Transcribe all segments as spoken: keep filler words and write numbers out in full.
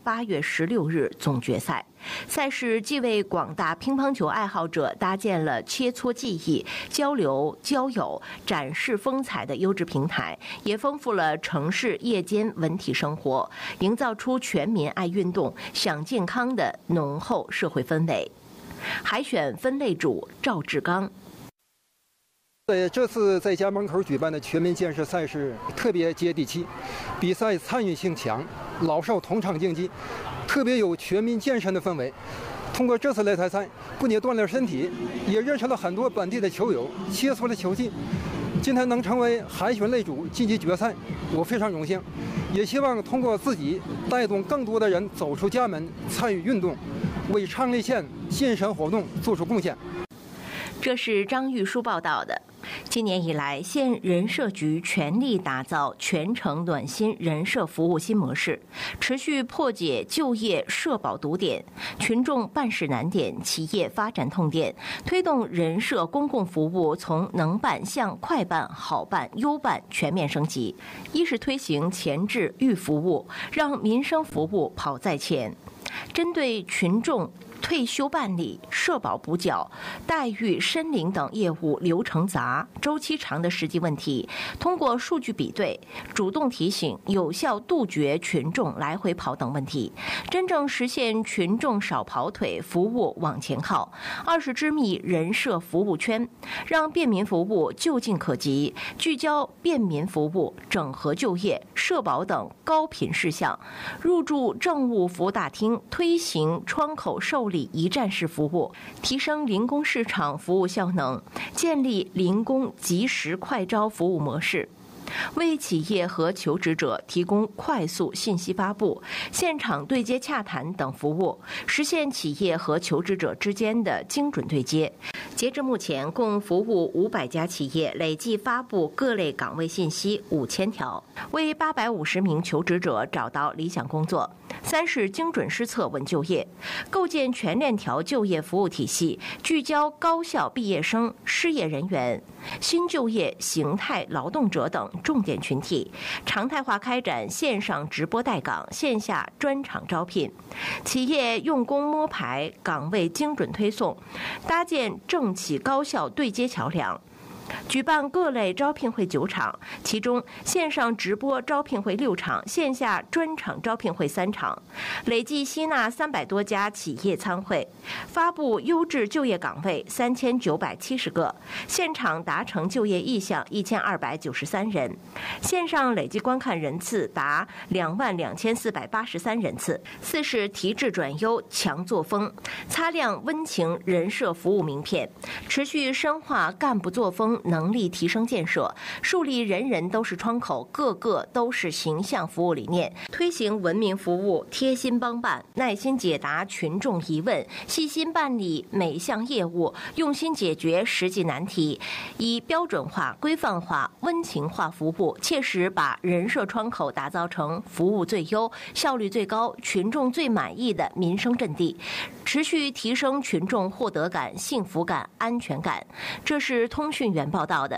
八月十六日总决赛。赛事既为广大乒乓球爱好者搭建了切磋技艺、交流交友、展示风采的优质平台，也丰富了城市夜间文体生活，营造出全民爱运动、享健康的浓厚社会氛围。海选分类主赵志刚。 对，这次在家门口举办的全民健身赛事特别接地气，比赛参与性强，老少同场竞技，特别有全民健身的氛围。通过这次擂台赛，不仅锻炼身体，也认识了很多本地的球友，切磋了球技。今天能成为海选类主晋级决赛，我非常荣幸，也希望通过自己带动更多的人走出家门，参与运动，为昌黎县健身活动做出贡献。 这是张玉书报道的。今年以来，县人社局全力打造全程暖心人社服务新模式，持续破解就业社保堵点、群众办事难点、企业发展痛点，推动人社公共服务从能办向快办、好办、优办全面升级。一是推行前置预服务，让民生服务跑在前，针对群众退休办理、社保补缴、待遇、申领等业务流程杂、周期长的实际问题，通过数据比对，主动提醒，有效杜绝群众来回跑等问题，真正实现群众少跑腿，服务往前靠。二是织密人社服务圈，让便民服务就近可及，聚焦便民服务、整合就业、社保等高频事项，入驻政务服务大厅，推行窗口受理一站式服务，提升零工市场服务效能，建立零工即时快招服务模式，为企业和求职者提供快速信息发布、现场对接洽谈等服务，实现企业和求职者之间的精准对接。截至目前，共服务五百家企业，累计发布各类岗位信息五千条，为八百五十名求职者找到理想工作。三是精准施策稳就业，构建全链条就业服务体系，聚焦高校毕业生、失业人员、新就业形态劳动者等重点群体，常态化开展线上直播带岗、线下专场招聘，企业用工摸排，岗位精准推送，搭建政企高校对接桥梁。举办各类招聘会九场，其中线上直播招聘会六场，线下专场招聘会三场，累计吸纳三百多家企业参会，发布优质就业岗位三千九百七十个，现场达成就业意向一千二百九十三人，线上累计观看人次达两万两千四百八十三人次。四是提质转优，强作风，擦亮温情人社服务名片，持续深化干部作风能力提升建设，树立人人都是窗口，个个都是形象服务理念，推行文明服务、贴心帮办，耐心解答群众疑问，细心办理每项业务，用心解决实际难题，以标准化、规范化、温情化服务，切实把人社窗口打造成服务最优、效率最高、群众最满意的民生阵地，持续提升群众获得感、幸福感、安全感。这是通讯员报道的。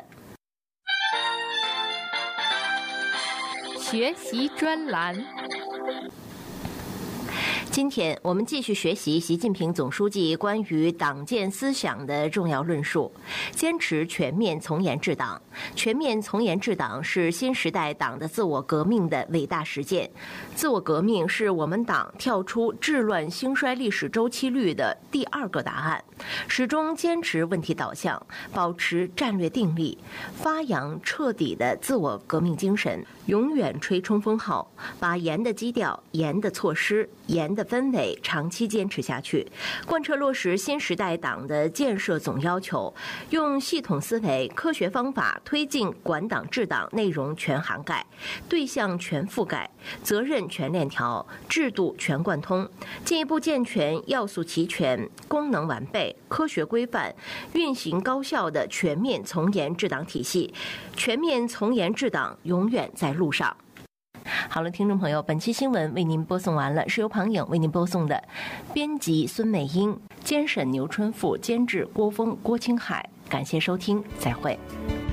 学习专栏。 今天我们继续学习习近平总书记关于党建思想的重要论述，坚持全面从严治党。全面从严治党是新时代党的自我革命的伟大实践。自我革命是我们党跳出治乱兴衰历史周期率的第二个答案，始终坚持问题导向，保持战略定力，发扬彻底的自我革命精神，永远吹冲锋号，把严的基调、严的措施、严的氛围长期坚持下去，贯彻落实新时代党的建设总要求，用系统思维、科学方法推进管党治党内容全涵盖、对象全覆盖、责任全链条、制度全贯通，进一步健全要素齐全、功能完备、科学规范、运行高效的全面从严治党体系。全面从严治党永远在路上。好了，听众朋友，本期新闻为您播送完了，是由庞颖为您播送的，编辑孙美英，监审牛春富，监制郭峰、郭青海。感谢收听，再会。